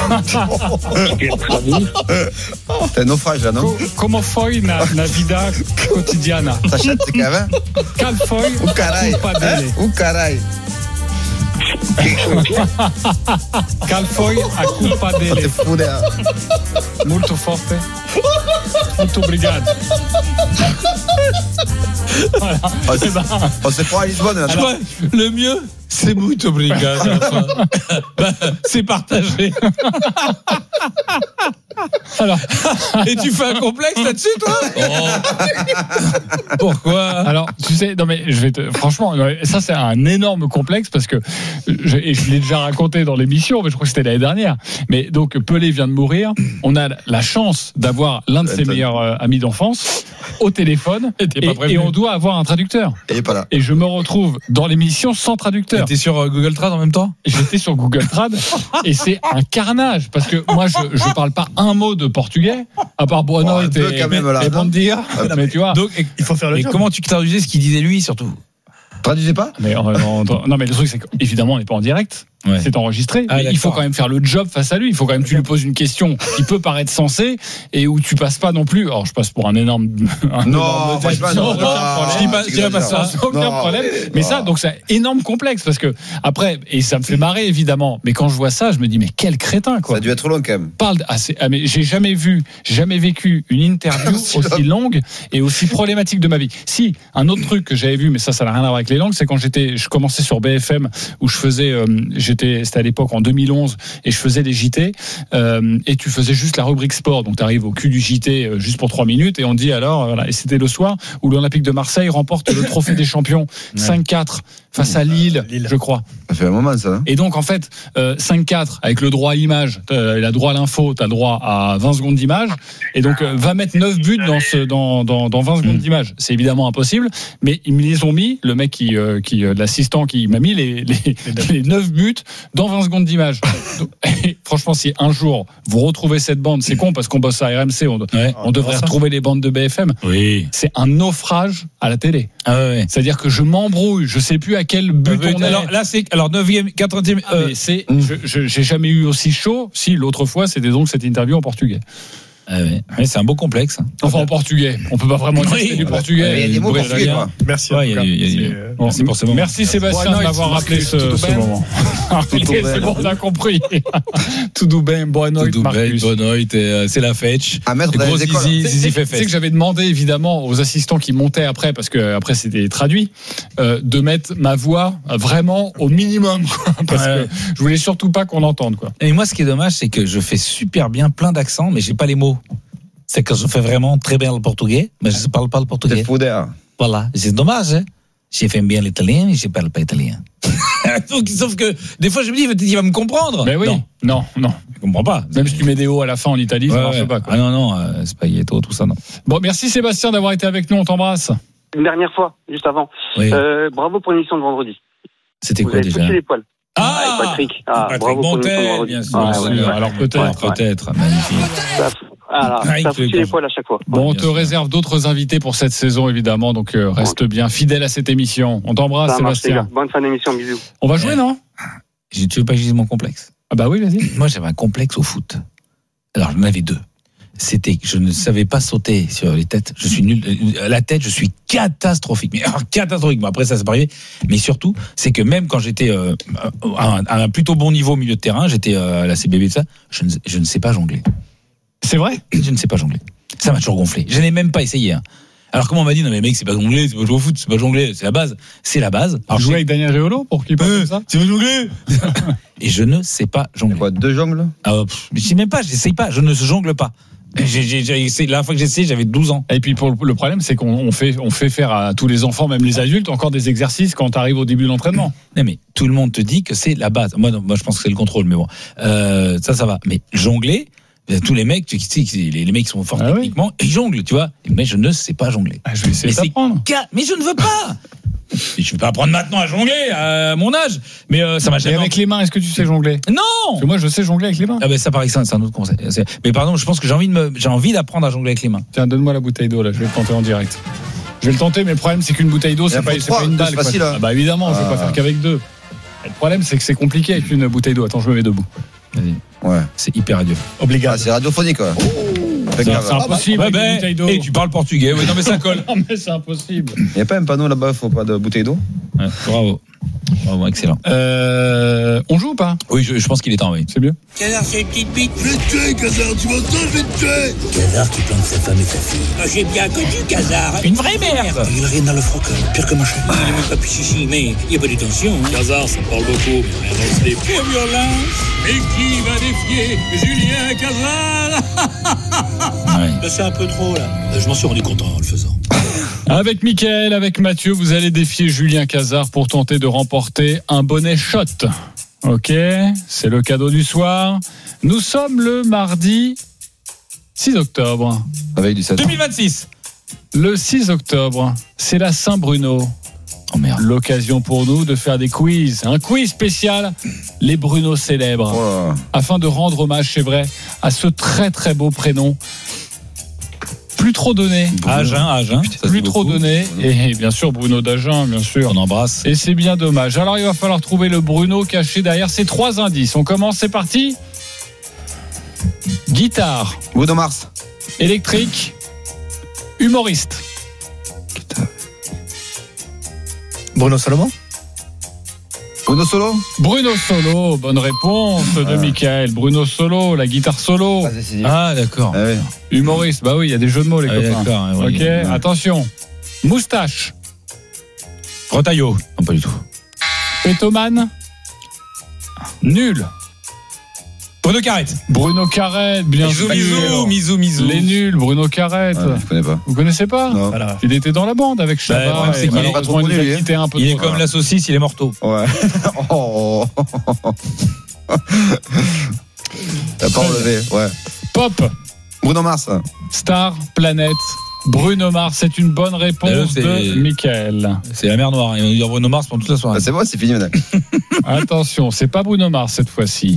C'est un naufrage, là, non? Co- Como foi na, na vida cotidiana? T'achètes tes cavins? Qual foi Ou a caray. culpa dele? Ou caray. Qual foi a culpa T'es dele? fou, là. Muito forte. Muito obrigado. Voilà. Oh, c'est- Eh ben, oh, c'est pour à Lisbonne, là. Tu vois, le mieux, c'est muito obrigado. Enfin. Bah, c'est partagé. Alors, Et tu fais un complexe là-dessus, toi? Oh. Pourquoi? alors, tu sais, non mais je vais te, franchement, non, mais ça c'est un énorme complexe parce que je, et je l'ai déjà raconté dans l'émission, mais je crois que c'était l'année dernière. Mais donc Pelé vient de mourir. On a la chance d'avoir l'un de ses meilleurs euh, amis d'enfance au téléphone Et t'es pas et, prévenu. et on doit avoir un traducteur. Il est pas là. Et je me retrouve dans l'émission sans traducteur. T'es sur euh, Google Trad en même temps? J'étais sur Google Trad et c'est un carnage parce que moi je je parle pas un mot de portugais à part boa Oh, un noite peu et, quand même, là, et non bon dia. Mais tu vois. Donc, et, Il faut faire le et job. comment tu traduisais ce qu'il disait lui surtout? Traduisez pas? Mais euh, non, non, mais le truc c'est qu'évidemment on n'est pas en direct. Ouais. C'est enregistré, Ah, mais il faut d'accord. quand même faire le job face à lui. Il faut quand même que tu lui poses une question qui peut paraître sensée et où tu passes pas non plus. Alors je passe pour un énorme. Un Non, énorme franchement, sans non, aucun non, problème. je dis pas- je dirais pas ça. Sans aucun Non, problème. mais- Mais non. ça, donc c'est un énorme complexe parce que après, et ça me fait marrer évidemment. Mais quand je vois ça, je me dis mais quel crétin Ça quoi. a dû être long, quand même. Parle de- ah, c'est- ah, mais j'ai jamais vu, j'ai jamais vécu une interview Aussi aussi longue et aussi problématique de ma vie. Si, un autre truc que j'avais vu, mais ça, ça n'a rien à voir avec les langues, c'est quand j'étais, je commençais sur B F M où je faisais, euh, j'étais, c'était à l'époque en deux mille onze et je faisais des J T euh, et tu faisais juste la rubrique sport, donc tu arrives au cul du J T euh, juste pour trois minutes et on dit alors, voilà, et c'était le soir où l'Olympique de Marseille remporte le trophée des champions cinq quatre face à Lille, Lille. je crois. Ça fait un moment, ça. Hein? Et donc, en fait, euh, cinq quatre, avec le droit à image, t'as le droit à l'info, tu as le droit à vingt secondes d'image. Et donc, euh, va mettre neuf buts dans, ce, dans, dans, dans vingt secondes d'image. C'est évidemment impossible, mais ils me les ont mis, le mec qui, euh, qui euh, l'assistant qui m'a mis les, les, les neuf buts dans vingt secondes d'image. Donc, et franchement, si un jour vous retrouvez cette bande, c'est con parce qu'on bosse à R M C, on, Ouais. on devrait retrouver les bandes de B F M. Oui. C'est un naufrage à la télé. Ah ouais. C'est-à-dire que je m'embrouille, je sais plus à quel but on est. Alors là c'est alors neuvième, quatrième. Ah, Euh, mais c'est, je, je- j'ai jamais eu aussi chaud. Si l'autre fois, c'était donc cette interview en portugais. ah ouais. Ouais, c'est un beau complexe. hein. Enfin en portugais. On peut pas vraiment dire Oui. que c'est du Mais portugais. il y a des mots Brésilien. portugais, quoi. Merci. Ouais, en il y tout a cas. du- il y a du- C'est, euh, Bon, Merci pour ce moment. Merci Sébastien Boa noite, d'avoir rappelé ce, Marcus. ce Tudo bem? moment. Tudo c'est bon, on a compris. Tout bien, boa noite, Tout double, Marcus. bonne nuit, et, euh, c'est la fête. À mettre Les dans gros les écoles. zizi, C'est- zizi c'est- fait C'est fête. que j'avais demandé évidemment aux assistants qui montaient après, parce que après c'était traduit, euh, de mettre ma voix vraiment au minimum, quoi, parce Ouais. que je voulais surtout pas qu'on entende quoi. Et moi, ce qui est dommage, c'est que je fais super bien plein d'accents, mais j'ai pas les mots. C'est que je fais vraiment très bien le portugais, mais je ne parle pas le T'es portugais. fou d'air. Voilà, c'est dommage. Hein. J'ai fait bien l'italien, mais je ne parle pas italien. Donc, sauf que des fois, je me dis, peut-être qu'il va me comprendre. Mais oui, Non, non, non. je comprends pas. Même si tu mets des hauts à la fin en Italie, ça Ouais, marche ouais. pas quoi. Ah non, non, euh, spaghetto, tout ça, non. Bon, merci Sébastien d'avoir été avec nous, on t'embrasse. Une dernière fois, juste avant. Oui. Euh, bravo pour l'émission de vendredi. C'était Vous quoi avez déjà? foutu les poils. Ah, Avec Patrick. Ah, Patrick bravo pour l'émission de Montel, vendredi. bien sûr. Ouais, bien ouais, sûr. ouais. Alors peut-être. Ouais. Peut-être, magnifique. Ça, voilà, Ah, il ça fait foutu les quand- poils à chaque fois. Bon, on bien te sûr. réserve d'autres invités pour cette saison, évidemment, donc euh, reste bien fidèle à cette émission. On t'embrasse, Ça marche, les Sébastien. gars. Bonne fin d'émission, bisous. On va jouer, non? Je- Tu veux pas que je dise mon complexe? Ah bah oui, vas-y. Moi, j'avais un complexe au foot. Alors, j'en avais deux. C'était que je ne savais pas sauter sur les têtes. Je suis nul. À la tête, je suis catastrophique. Mais alors, catastrophique. Bon, après, ça, c'est pas arrivé. Mais surtout, c'est que même quand j'étais euh, à, un, à un plutôt bon niveau au milieu de terrain, j'étais euh, à la C B B, tout ça, je ne, je ne sais pas jongler. C'est vrai? Je ne sais pas jongler. Ça m'a toujours gonflé. Je n'ai même pas essayé. Hein. Alors comment on m'a dit non mais mec c'est pas jongler, c'est pas jouer au foot, c'est pas jongler, c'est la base, c'est la base. Alors jouer avec Daniel Riolo pour qu'il parle euh, comme ça. C'est pas jongler. Et je ne sais pas jongler. Quoi, deux jongles? Ah, pff, je sais même pas, j'essaye pas, je ne jongle pas. J'ai, j'ai, j'ai essayé, la dernière fois que j'ai essayé, j'avais douze ans. Et puis pour le, le problème, c'est qu'on on fait, on fait faire à tous les enfants, même les adultes, encore des exercices quand tu arrives au début de l'entraînement. Non mais tout le monde te dit que c'est la base. Moi, non, moi je pense que c'est le contrôle, mais bon, euh, ça, ça va. Mais jongler. Tous les mecs, tu sais, les, les mecs qui sont forts ah techniquement, oui. Ils jonglent, tu vois. Mais je ne sais pas jongler. Ah, je vais essayer mais d'apprendre. Mais je ne veux pas. Et je ne vais pas apprendre maintenant à jongler à mon âge. Mais euh, ça m'a jamais. Et avec les mains, est-ce que tu sais jongler? Non. Parce que moi, je sais jongler avec les mains. Ah ben ça, par exemple, c'est un autre conseil. C'est... Mais pardon, je pense que j'ai envie de me, j'ai envie d'apprendre à jongler avec les mains. Tiens, donne-moi la bouteille d'eau là. Je vais le tenter en direct. Je vais le tenter, mais le problème, c'est qu'une bouteille d'eau, c'est pas, c'est pas une balle. C'est facile, hein. Ah bah évidemment, ah. Je vais pas faire qu'avec deux. Et le problème, c'est que c'est compliqué avec une bouteille d'eau. Attends, je me mets debout. Vas-y. Ouais. C'est hyper radio. Obligatoire. Ah, c'est radiophonique, quoi. C'est, c'est impossible. Ouais, ben, bouteille d'eau. Et tu parles portugais. Oui, non, mais ça colle. Non, mais c'est impossible. Il n'y a pas un panneau là-bas, il faut pas de bouteille d'eau. Ouais, bravo. Bravo, excellent. Euh, on joue ou pas? Oui, je, je pense qu'il est temps, oui. C'est mieux. Casar, c'est une petite bite. Je vais te tuer, Casar, tu m'entends, je vais te tuer. Casar qui plante sa femme et sa fille. Ah, j'ai bien connu Casar. Une vraie merde. Il a rien dans le froc, pire que machin. Il est même pas plus ici, mais il n'y a pas de tension. Hein. Casar, ça parle beaucoup, mais rien dans les pires violences. Et qui va défier Julien Casar? Ouais. Là, c'est un peu trop, là. Je m'en suis rendu compte en le faisant. Avec Mickaël, avec Mathieu, vous allez défier Julien Casar pour tenter de remporter un bonnet shot. Ok, c'est le cadeau du soir. Nous sommes le mardi six octobre. Avec du sept. deux mille vingt-six. Le six octobre, c'est la Saint-Bruno. Oh merde. L'occasion pour nous de faire des quiz. Un quiz spécial, les Bruno célèbres. Oh. Afin de rendre hommage, c'est vrai, à ce très très beau prénom. Plus trop donné. Agen, Agen. Plus trop donné. Et bien sûr, Bruno d'Agen, bien sûr. On embrasse. Et c'est bien dommage. Alors, il va falloir trouver le Bruno caché derrière ces trois indices. On commence, c'est parti. Guitare. Bruno Mars. Électrique. Humoriste. Guitare. Bruno Salomon. Bruno Solo. Bruno Solo, bonne réponse de ah. Mickaël. Bruno Solo, la guitare solo. Ah, ah d'accord. Ah, oui. Humoriste, bah oui, il y a des jeux de mots, les ah, copains. D'accord, ouais, ok, ouais. Attention. Moustache. Retailleau. Non, pas du tout. Pétomane. Nul. Bruno Carrette. Bruno Carrette, bien sûr. Misou, Misou, Misou. Les nuls, Bruno Carrette. Ah, je connais pas. Vous connaissez pas? Non. Voilà. Il était dans la bande avec Chabat. Bah, c'est qu'il est pas trop connu, lui. Il, un peu il est comme la saucisse, il est morteau. Ouais. Oh. T'as pas relevé, ouais. Pop. Bruno Mars. Star, planète. Bruno Mars, c'est une bonne réponse c'est... de Mickaël. C'est la mer Noire. Il va dire Bruno Mars pendant toute la soirée. Ah, c'est bon, c'est fini, madame. Attention, c'est pas Bruno Mars cette fois-ci.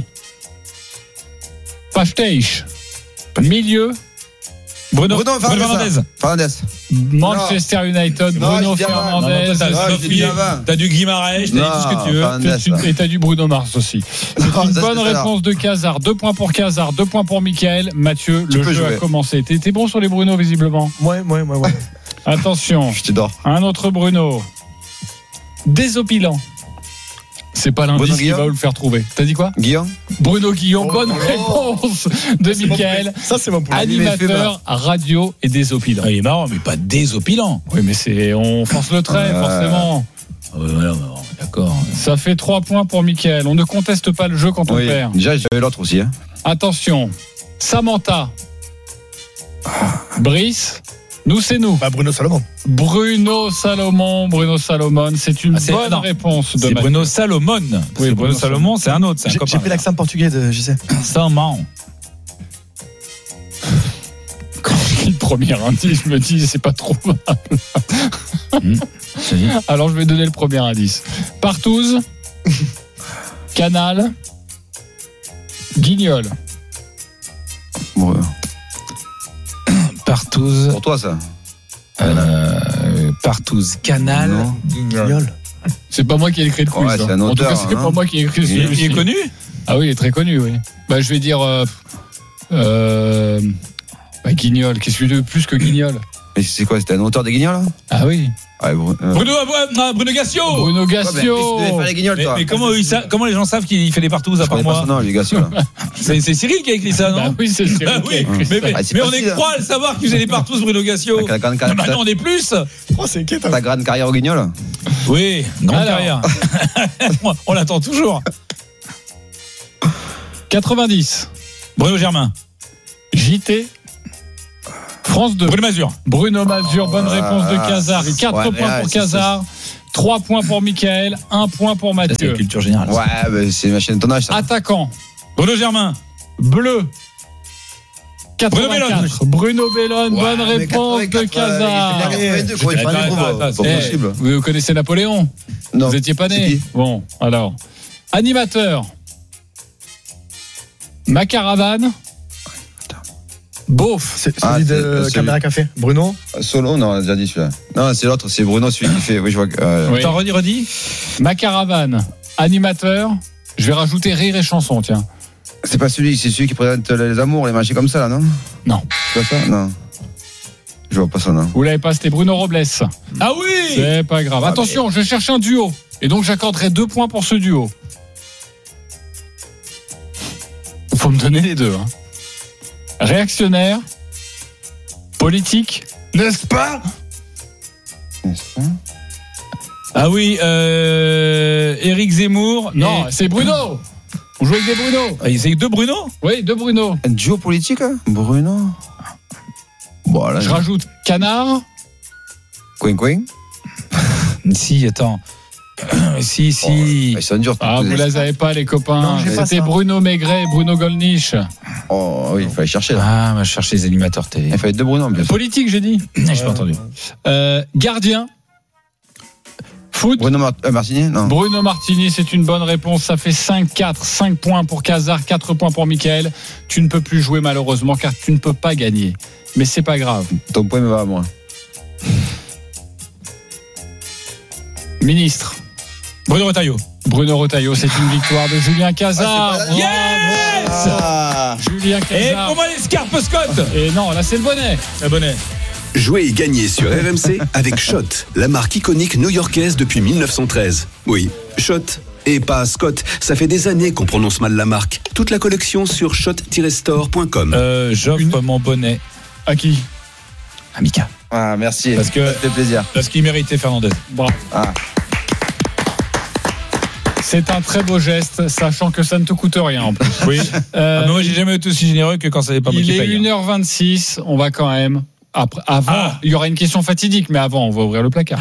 Pachteish. Milieu. Bruno, Bruno Fernandez. Fernandez. Manchester non. United. Non, Bruno Fernandez. Non, t'as, non, t'as du Guimarães, t'as non, dit tout ce que tu veux. Fernandez, et t'as du Bruno Mars aussi. C'est non, une ça, bonne réponse de Casar. Deux points pour Casar, deux points pour Mickaël. Mathieu, tu le jeu jouer. A commencé. T'es, t'es bon sur les Bruno, visiblement. Ouais, ouais, ouais, ouais. Attention. Je t'adore. Un autre Bruno. Désopilant. C'est pas l'indice qui va vous le faire trouver. T'as dit quoi? Guillaume. Bruno Guillaume, oh, bonne oh, réponse de Mickaël. Ça, c'est mon point. Animateur radio et désopilant. Ah, il est marrant, mais pas désopilant. Oui, mais c'est, on force le trait, euh... forcément. Ouais, ouais, ouais, d'accord. Ça fait trois points pour Mickaël. On ne conteste pas le jeu quand on oui, perd. Déjà, j'avais l'autre aussi. Hein. Attention. Samantha. Brice. Nous, c'est nous. Bah, Bruno Salomon. Bruno Salomon. Bruno Salomon, c'est une ah, c'est, bonne non, réponse de C'est Mathieu. Bruno Salomon. Oui, c'est Bruno, Bruno Salomon, c'est un autre. C'est un j'ai, copain, j'ai pris l'accent portugais de J C. Salomon. Quand je lis le premier indice, je me dis, c'est pas trop mal. mmh, Alors, je vais donner le premier indice. Partouze. Canal. Guignol. Ouais. Partouze. Pour toi, ça euh, Partouze. Canal. Guignol. C'est pas moi qui ai écrit le quiz. Ouais, c'est un auteur, en tout cas, c'est hein. pas moi qui ai écrit il, il est connu. Ah oui, il est très connu, oui. Bah, je vais dire. Euh, euh, bah, Guignol. Qu'est-ce que tu veux plus que Guignol? Mais c'est quoi? C'était un auteur des Guignols? Ah oui. Ouais, Bruno, euh... Bruno, euh, Bruno Gassio. Bruno Gassio. Ouais, mais, les Guignols, mais, toi. mais comment, ils sa- comment les gens savent qu'il fait des partous à part moi? Non, les Gassio, là. c'est, c'est Cyril qui a écrit ça, non? Bah oui, c'est Cyril bah, qui a oui. écrit Mais, ça. mais, Ah, c'est mais on facile, est trois à le savoir qu'il faisait des partous, Bruno Gassio. Avec la grande carrière. Maintenant, on est plus. Oh, c'est inquiétant. Ta grande carrière au Guignol? Oui, grande Alors. carrière. On l'attend toujours. quatre-vingt-dix. Bruno Germain. J T. France deux. Bruno Mazur. Bruno Mazur, bonne réponse de Cazard. quatre Ouais, points ouais, pour c'est- Cazard. trois points pour Michael. un point pour Ça, c'est Mathieu. la culture générale. Ouais, bah, c'est ma chaîne de ton âge, ça. Attaquant. Bruno Germain. Bleu. quatre-vingt-quatre. Bruno Bellone, bonne Ouais, mais réponse de quatre-vingt-quatre, Cazard. il fait quatre-vingt-deux, quoi, il Attends, fait un attends, gros, attends, pas c'est- possible. Vous connaissez Napoléon? Non. Vous étiez pas C'est né? qui? Bon, alors. Animateur. Macaravane. Beauf. C'est Ah, celui c'est- de celui- Caméra Café. Bruno. Solo, non, on a déjà dit celui-là. Non, c'est l'autre, c'est Bruno, celui qui fait. Oui, je vois que. euh, Oui. Attends, redis, redis. Macaravane. Animateur. Je vais rajouter rire et chanson, tiens. C'est pas celui, c'est celui qui présente les amours, les machins comme ça, là, non? Non. C'est pas ça? Non. Je vois pas ça, non. Vous l'avez pas, c'était Bruno Robles. Ah oui. C'est pas grave. Ah, Attention, je cherche un duo. Et donc j'accorderai deux points pour ce duo. Faut me donner les deux. Hein. Réactionnaire. Politique. N'est-ce pas? N'est-ce pas? Ah oui, euh, Éric Zemmour. Non, et- c'est Bruno. On joue avec des Bruno. Ah, c'est deux Bruno. Oui, deux Bruno. Un duo politique, hein? Bruno. Bon, là. Je rajoute Canard. Coin, coin. Si, attends. si, si. Oh, ils sont durs. Ah, tous vous les- les avez pas, les copains. Non, j'ai pas C'était ça. Bruno Maigret et Bruno Gollnisch. Oh, oui, il fallait chercher, là. Ah, on va chercher les animateurs télé. Il fallait deux Bruno, bien sûr. Politique, j'ai dit. J'ai pas entendu. Euh, gardien. Foot. Bruno Mar- euh, Martini? Non. Bruno Martini, c'est une bonne réponse. Ça fait cinq quatre. cinq points pour Cazard, quatre points pour Michael. Tu ne peux plus jouer malheureusement car tu ne peux pas gagner. Mais c'est pas grave. Ton point me va à moi. Ministre. Bruno Retailleau. Bruno Retailleau, c'est une victoire de Julien Cazard. Ah, c'est pas la- Bravo. Yes. Ah. Julien Et Cazard. pour moi, les Scarpe Scott. Et non, là c'est le bonnet. Abonné. Jouez et gagnez sur R M C avec Shot, la marque iconique new-yorkaise depuis mille neuf cent treize. Oui, Shot. Et pas Scott, ça fait des années qu'on prononce mal la marque. Toute la collection sur shot tiret store point com. Euh, j'offre Une- mon bonnet À qui? à Mika. Ah, merci. Parce que- Ça fait plaisir. Parce qu'il méritait Fernandez. Bravo. Ah. C'est un très beau geste, sachant que ça ne te coûte rien en plus. Oui. Euh, Ah, mais moi, j'ai jamais été aussi généreux que quand ça n'est pas moi il qui est paye. une heure vingt-six. On va quand même. Après, avant, Ah. il y aura une question fatidique, mais avant, on va ouvrir le placard.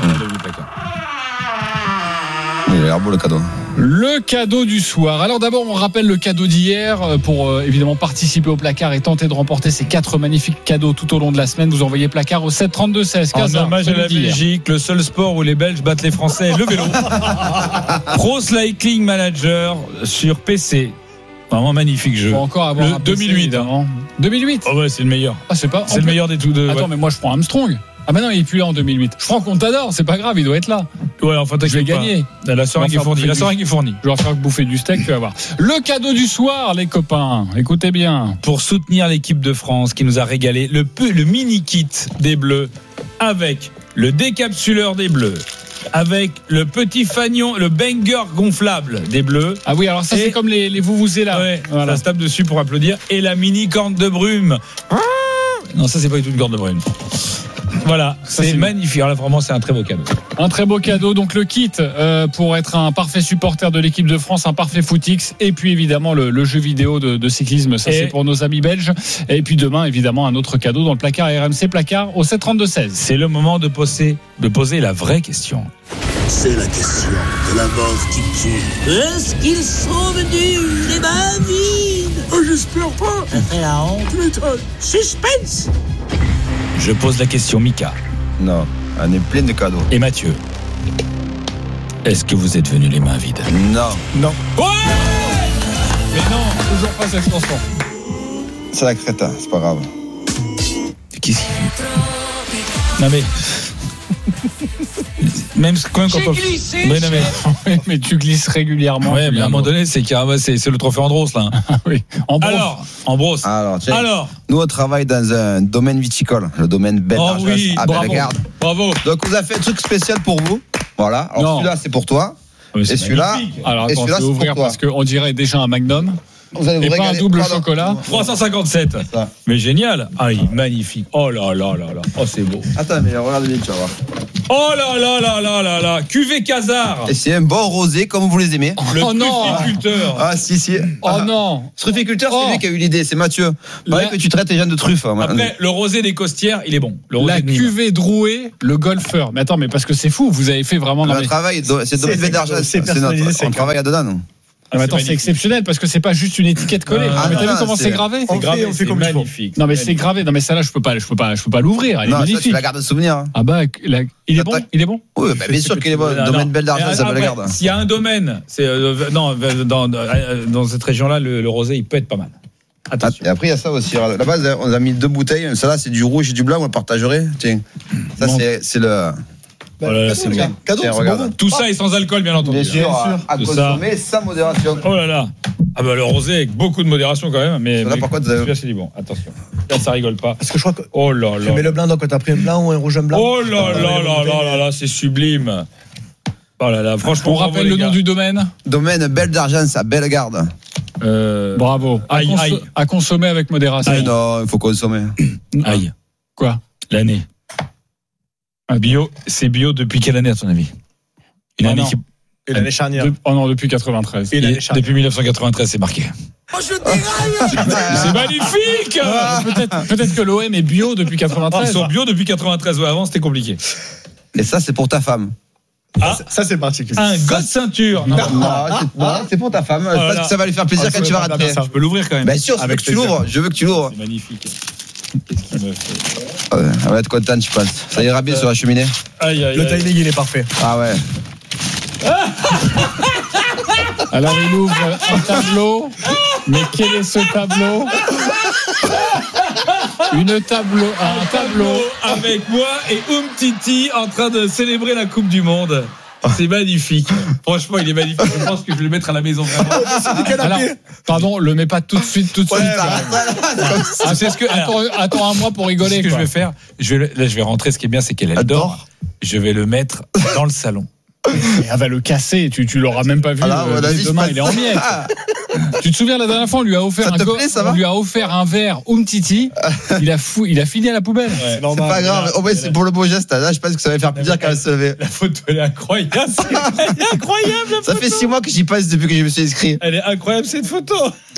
Il a l'air beau, le cadeau. Le cadeau du soir. Alors d'abord, on rappelle le cadeau d'hier euh, pour euh, évidemment participer au placard et tenter de remporter ces quatre magnifiques cadeaux tout au long de la semaine. Vous envoyez placard au sept trente-deux seize. En Cazard, hommage à celui la d'hier. Belgique, le seul sport où les Belges battent les Français, le vélo. Pro Cycling Manager sur P C. Vraiment magnifique jeu. Faut encore avoir Le un P C, deux mille huit, évidemment. deux mille huit. Oh ouais, c'est le meilleur. Ah, c'est pas. C'est le meilleur des tout de. Attends, ouais. mais moi je prends Armstrong. Ah, mais non, il est plus là en deux mille huit. Je prends qu'on t'adore, c'est pas grave, il doit être là. Ouais, enfin, Je vais t'inquiète pas. gagner. La seringue On va est faire fournie. bouffer La du- seringue est fournie. Je vais leur faire bouffer du steak, tu vas voir. Le cadeau du soir, les copains. Écoutez bien. Pour soutenir l'équipe de France qui nous a régalé, le, peu- le mini kit des Bleus avec le décapsuleur des Bleus, avec le petit fanion, le banger gonflable des Bleus. Ah oui, alors ça, Et- c'est comme les, les vous-vous-êtes là. Ouais, Voilà. ça se tape dessus pour applaudir. Et la mini corne de brume. Non, ça, c'est pas du tout une corne de brume. Voilà, Ça, c'est c'est- magnifique. Alors là, vraiment, c'est un très beau cadeau. Un très beau cadeau, donc le kit euh, pour être un parfait supporter de l'équipe de France, un parfait footix, et puis évidemment le, le jeu vidéo de, de cyclisme, ça Et- c'est pour nos amis belges. Et puis demain, évidemment, un autre cadeau dans le placard R M C placard au sept trente-deux seize. C'est le moment de poser, de poser la vraie question. C'est la question de la mort qui tue. Est-ce qu'ils sont venus les mains vides? Oh, j'espère pas. Ça fait la honte. Tu m'étonnes. Suspense. Je pose la question, Mika Non, on est plein de cadeaux. et Mathieu. Est-ce que vous êtes venus les mains vides? Non, Non. Ouais. Mais non, toujours pas cette chanson. c'est la crétin, c'est pas grave. Qu'est-ce qu'il fait? Non mais. Même quand, quand on. Mais, non, mais... mais tu glisses régulièrement. Ouais, mais à un moment donné, c'est carrément, c'est, c'est le trophée Andros, là. oui. Ambros. Alors, Ambros. Alors, tiens, Alors. Nous, on travaille dans un domaine viticole, le domaine Belle Oh d'Argence oui, à bravo. Bellegarde. Bravo. Donc, on vous a fait un truc spécial pour vous. Voilà. Alors, Non. celui-là, c'est pour toi. Ouais, Et c'est celui-là, magnifique. Alors, et attends, celui-là, je vais c'est pour ouvrir toi. parce qu'on dirait déjà un Magnum. Vous allez vous Et pas un régaler. double Pardon. chocolat. trois cent cinquante-sept. Ça. Mais génial. Ah, il est magnifique. Oh là là là là. Oh, c'est beau. Attends, mais regarde bien, tu vas voir. Oh là là là là là là. Cuvée Casar. Et c'est un bon rosé comme vous les aimez. Le Oh non. trufficulteur. Ah, si, si. Oh Ah. non. Ce trufficulteur, Oh. c'est lui qui a eu l'idée, c'est Mathieu. Pareil La- que tu traites les gens de truffes. hein. Après, le rosé des Costières, il est bon. Le rosé La de Nîmes. cuvée Drouet, le golfeur. Mais attends, mais parce que c'est fou, vous avez fait vraiment. Non, Le mais... travail, c'est C'est- domaine c'est- Belle d'Argence. c'est C'est personnalisé, notre. c'est On travaille là-dedans, non Ah, mais attends, C'est c'est exceptionnel parce que c'est pas juste une étiquette collée. Ah, mais t'as non, vu comment c'est- c'est gravé On Gravé, fait- on fait c'est comme il faut. magnifique. Non mais c'est gravé. Non mais ça là je peux pas, je peux pas, je peux pas l'ouvrir. Elle est Non, ça, tu magnifique. la gardes de souvenir. hein. Ah bah la- il est bon, Attends. il est bon. Oui, bah, bien sûr qu'il est bon. Non, Domaine non. Belle d'Argence, Et ça me après, la garde. S'il y a un domaine, c'est euh, non, dans, dans, dans cette région-là, le, le rosé, il peut être pas mal. Attention. Et après, il y a ça aussi. À la base, on a mis deux bouteilles. Celle-là, c'est du rouge et du blanc. On le partagerait. Tiens. Ça, Bon. c'est, c'est le. Oh là là, c'est Cadeau, bon. cadeau, Tiens, c'est regarde. bon. Tout ça est sans alcool, bien entendu. Bien sûr, à, à C'est consommer sans modération. Oh là là. Ah bah le rosé avec beaucoup de modération quand même. Mais, Là, mais par contre, vous avez- celui-là, c'est du bon. Attention. Là, ça rigole pas. Parce que je crois que Oh là tu là. mets le blanc, donc quand t'as pris un blanc ou un rouge, un blanc. Oh là Ah, là le là bouteille, là là là, c'est sublime. Oh là là, franchement. On bravo, rappelle les le gars. nom du domaine. Domaine Belle d'Argence à Bellegarde. Euh, Bravo. À, Aïe, conso- aïe. à consommer avec modération. Ah, non, il faut consommer. Aïe. Quoi? L'année. Ah, Bio, c'est bio depuis quelle année à ton avis? Une Ah année non. qui. Et l'année charnière. De- oh non, depuis quatre-vingt-treize. Et l'année Et charnière. depuis dix-neuf cent quatre-vingt-treize, c'est marqué. C'est magnifique. Peut-être, peut-être que l'O M est bio depuis Ils quatre-vingt-treize. sont bio depuis quatre-vingt-treize. Ouais, avant, c'était compliqué. Et ça, c'est pour ta femme. Ah, Ça, c'est particulier. un god ceinture. Non, Non, c'est, non, c'est pour ta femme. là Parce là. que ça va lui faire plaisir Ah, quand je tu vas veux pas rentrer. faire ça. je peux l'ouvrir quand même. Bien sûr, je veux Avec que tu plaisir. l'ouvres. Je veux que tu l'ouvres. C'est magnifique. Qu'est-ce qu'il me fait? Ouais, elle va être contente, je pense. Ça ira bien sur la cheminée. Aïe, aïe, Le aïe. timing, il est parfait. Ah ouais. Alors il ouvre un tableau. Mais quel est ce tableau? Une tableau, un tableau. Avec moi et Umtiti en train de célébrer la Coupe du Monde. C'est magnifique. Franchement, il est magnifique. Je pense que je vais le mettre à la maison vraiment. Alors, pardon, le mets pas tout de suite, tout de suite. Ah, c'est ce que. Attends, attends un mois pour rigoler. Ce que quoi. je vais faire, je vais, le- là, je vais rentrer. Ce qui est bien, c'est qu'elle elle dort. Je vais le mettre dans le salon. Et elle va le casser. Tu, tu l'auras même pas vu. Alors, euh, on a dès dit, demain, c'est il est pas en ça. miettes. Ah, Tu te souviens la dernière fois, on lui a offert Ça un te go- plaît, ça on va lui a offert un verre Umtiti. Il a fou, il a fini à la poubelle. Ouais. c'est pas grave. Au moins, c'est pour le beau geste. Là, je pense que ça va lui faire plaisir quand elle se levait. La photo, elle est incroyable. C'est- Elle est incroyable. La Ça photo. fait six mois que j'y passe depuis que je me suis inscrit. Elle est incroyable cette photo.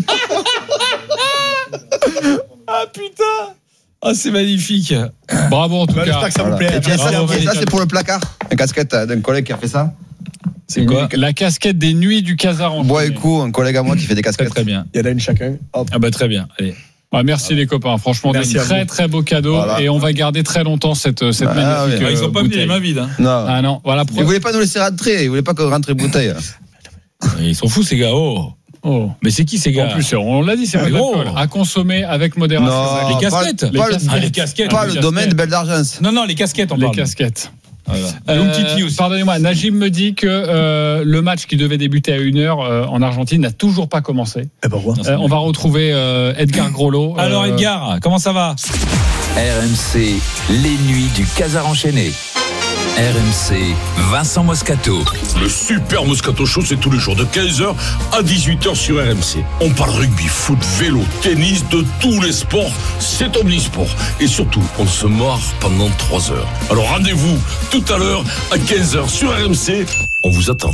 Ah putain. Ah, c'est magnifique. Bravo en tout Bah, cas. J'espère que ça vous Voilà. plaît. Et puis, ça, Bravo, c'est- ça, Valérie. c'est pour le placard. Un casquette d'un collègue qui a fait ça. C'est quoi? La casquette des nuits du Casar en Bois et coup, un collègue à moi qui fait des Très casquettes. très bien. Il y en a une chacun. Hop. Ah bah très bien. Allez. Ah, merci les copains, franchement, Merci des à très vous. très beau cadeau Voilà. et on va garder très longtemps cette, cette Ah, magnifique. oui. Ah, ils sont pas euh, venus les bouteille. mains vides. Hein. Non. Ah non, voilà. Ils voulaient pas nous laisser rentrer. Ils voulaient pas qu'on rentre bouteille. Ils sont fous ces gars. Oh. Oh. Mais c'est qui ces gars? En plus, on l'a dit, c'est pas Ah, de gros. l'alcool. À consommer avec modération. Non. Les casquettes. Pas, Les pas le- casquettes. Ah, les casquettes. pas les le domaine casquettes. Belle d'Argence. Non non, les casquettes on Les parle. casquettes. Voilà. Euh, L'Umtiti aussi. Pardonnez-moi, Najib me dit que euh, le match qui devait débuter à une heure euh, en Argentine n'a toujours pas commencé. Eh ben, voilà. Euh, on va retrouver euh, Edgar Grollo. euh, Alors Edgar, comment ça va? R M C, les nuits du Casar enchaîné. R M C, Vincent Moscato. Le Super Moscato Show, c'est tous les jours de quinze heures à dix-huit heures sur R M C. On parle rugby, foot, vélo, tennis, de tous les sports. C'est omnisport. Et surtout, on se marre pendant trois heures. Alors rendez-vous tout à l'heure à quinze heures sur R M C. On vous attend.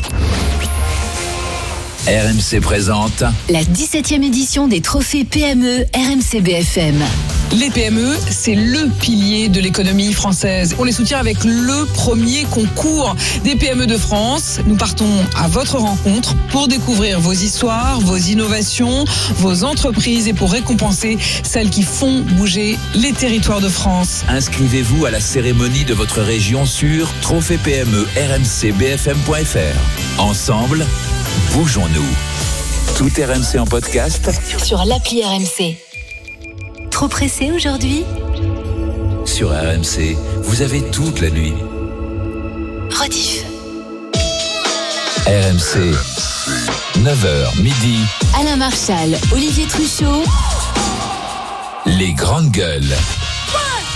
R M C présente La dix-septième édition des trophées P M E R M C B F M. Les P M E, c'est le pilier de l'économie française. On les soutient avec le premier concours des P M E de France. Nous partons à votre rencontre pour découvrir vos histoires, vos innovations, vos entreprises et pour récompenser celles qui font bouger les territoires de France. Inscrivez-vous à la cérémonie de votre région sur trophée P M E R M C B F M point F R. Ensemble, bougeons-nous. Tout R M C en podcast Sur l'appli R M C. Trop pressé aujourd'hui? sur R M C. Vous avez toute la nuit. rediff. R M C, neuf heures midi. Alain Marchal, Olivier Truchot. Les grandes gueules.